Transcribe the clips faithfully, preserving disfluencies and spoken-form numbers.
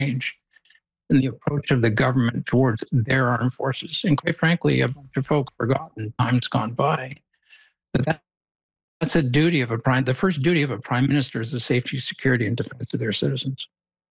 change in the approach of the government towards their armed forces. And quite frankly, a bunch of folk forgotten times gone by. But that, that's a duty of a prime. The first duty of a prime minister is the safety, security, and defense of their citizens.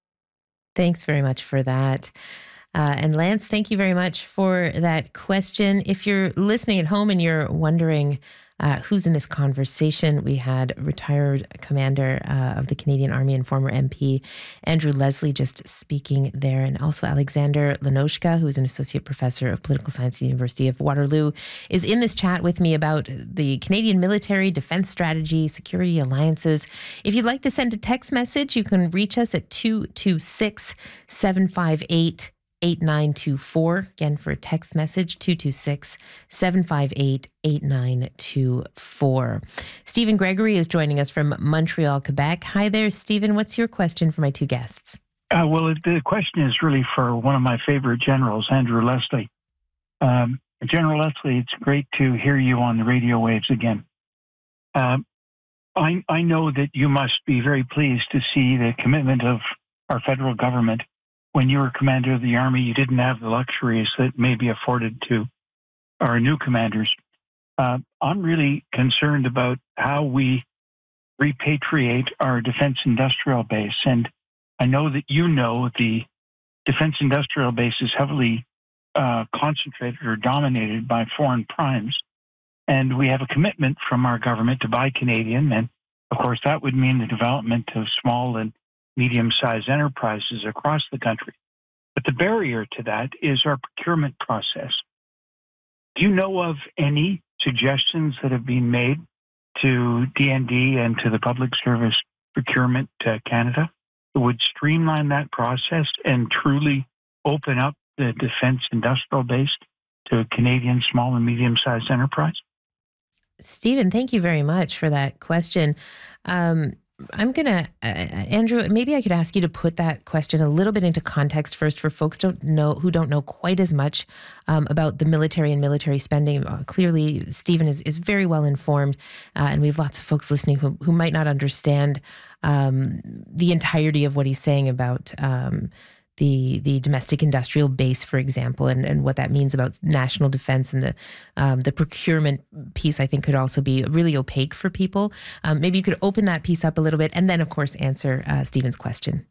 Thanks very much for that. Uh, and Lance, thank you very much for that question. If you're listening at home and you're wondering uh, who's in this conversation, we had retired commander uh, of the Canadian Army and former M P Andrew Leslie just speaking there, and also Alexander Lenoshka, who is an associate professor of political science at the University of Waterloo, is in this chat with me about the Canadian military, defense strategy, security alliances. If you'd like to send a text message, you can reach us at two two six, seven five eight, eight nine two four. Again, for a text message, two two six, seven five eight, eight nine two four. Stephen Gregory is joining us from Montreal, Quebec. Hi there, Stephen. What's your question for my two guests? Uh, well, the question is really for one of my favorite generals, Andrew Leslie. Um, General Leslie, it's great to hear you on the radio waves again. Um, I, I know that you must be very pleased to see the commitment of our federal government. When you were commander of the Army, you didn't have the luxuries that may be afforded to our new commanders. Uh, I'm really concerned about how we repatriate our defense industrial base. And I know that you know the defense industrial base is heavily uh, concentrated or dominated by foreign primes. And we have a commitment from our government to buy Canadian. And of course, that would mean the development of small and medium-sized enterprises across the country. But the barrier to that is our procurement process. Do you know of any suggestions that have been made to D N D and to the Public Service Procurement uh, Canada that would streamline that process and truly open up the defense industrial base to Canadian small and medium-sized enterprise? Stephen, thank you very much for that question. Um, I'm going to, uh, Andrew, maybe I could ask you to put that question a little bit into context first for folks don't know who don't know quite as much um, about the military and military spending. Uh, clearly, Stephen is, is very well informed, uh, and we have lots of folks listening who, who might not understand um, the entirety of what he's saying about um, the the domestic industrial base, for example, and, and what that means about national defense, and the um, the procurement piece, I think, could also be really opaque for people. Um, maybe you could open that piece up a little bit, and then, of course, answer uh, Stephen's question.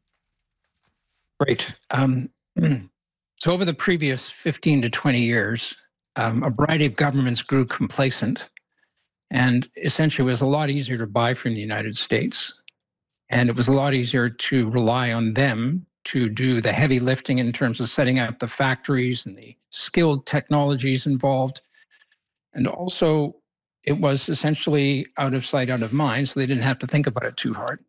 Great. Um, so over the previous fifteen to twenty years, um, a variety of governments grew complacent, and essentially it was a lot easier to buy from the United States, and it was a lot easier to rely on them to do the heavy lifting in terms of setting up the factories and the skilled technologies involved. And also, it was essentially out of sight, out of mind, so they didn't have to think about it too hard.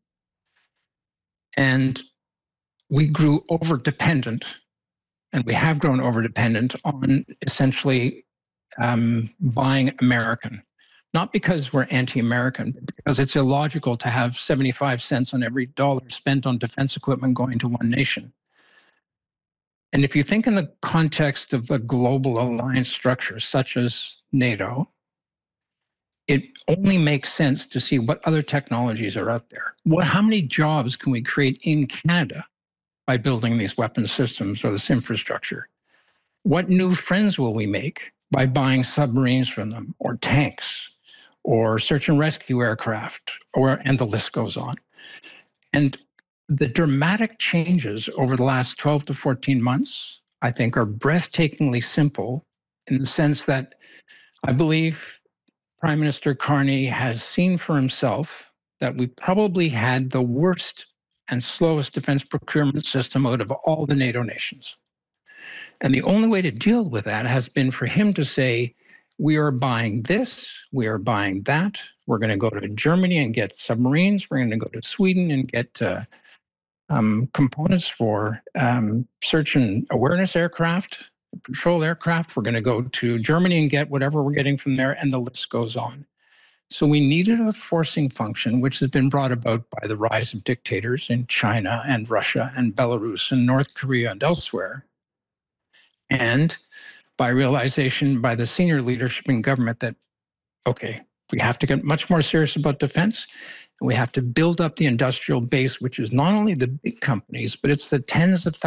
And we grew over-dependent, and we have grown over-dependent on essentially um, buying American. Not because we're anti-American, but because it's illogical to have seventy-five cents on every dollar spent on defense equipment going to one nation. And if you think in the context of a global alliance structure such as NATO, it only makes sense to see what other technologies are out there. What, how many jobs can we create in Canada by building these weapon systems or this infrastructure? What new friends will we make by buying submarines from them, or tanks, or search and rescue aircraft, or and the list goes on. And the dramatic changes over the last twelve to fourteen months, I think, are breathtakingly simple in the sense that I believe Prime Minister Carney has seen for himself that we probably had the worst and slowest defense procurement system out of all the NATO nations. And the only way to deal with that has been for him to say, we are buying this, we are buying that. We're going to go to Germany and get submarines. We're going to go to Sweden and get uh, um, components for um, search and awareness aircraft, patrol aircraft. We're going to go to Germany and get whatever we're getting from there, and the list goes on. So we needed a forcing function, which has been brought about by the rise of dictators in China and Russia and Belarus and North Korea and elsewhere, and by realization by the senior leadership in government that, okay, we have to get much more serious about defense, and we have to build up the industrial base, which is not only the big companies, but it's the tens of thousands